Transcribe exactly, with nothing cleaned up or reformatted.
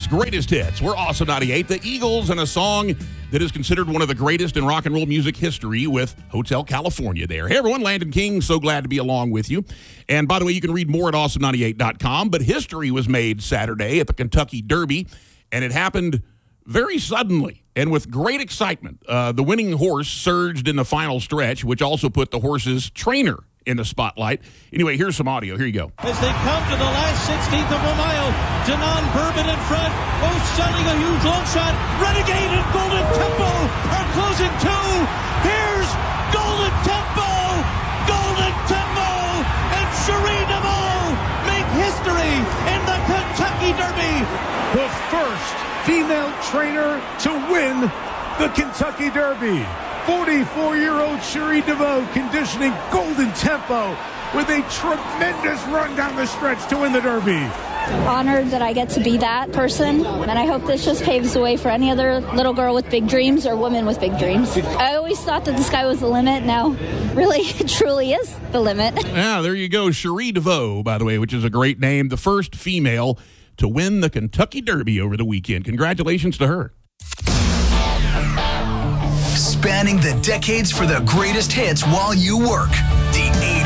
greatest hits. We're Awesome ninety-eight, the Eagles, and a song that is considered one of the greatest in rock and roll music history with Hotel California there. Hey, everyone, Landon King, so glad to be along with you. And by the way, you can read more at awesome ninety-eight dot com, but history was made Saturday at the Kentucky Derby, and it happened very suddenly and with great excitement. Uh, the winning horse surged in the final stretch, which also put the horse's trainer in the spotlight. Anyway, here's some audio. Here you go. As they come to the last sixteenth of a mile, Danon Bourbon in front, both selling a huge long shot. Renegade and Golden Tempo are closing too. Here's Golden Tempo, Golden Tempo, and Cherie DeVaux make history in the Kentucky Derby. The first female trainer to win the Kentucky Derby. forty-four-year-old Cherie DeVaux conditioning Golden Tempo with a tremendous run down the stretch to win the Derby. Honored that I get to be that person, and I hope this just paves the way for any other little girl with big dreams or woman with big dreams. I always thought that the sky was the limit. Now, really, it truly is the limit. Yeah, there you go. Cherie DeVaux, by the way, which is a great name, the first female to win the Kentucky Derby over the weekend. Congratulations to her. Spanning the decades for the greatest hits while you work. The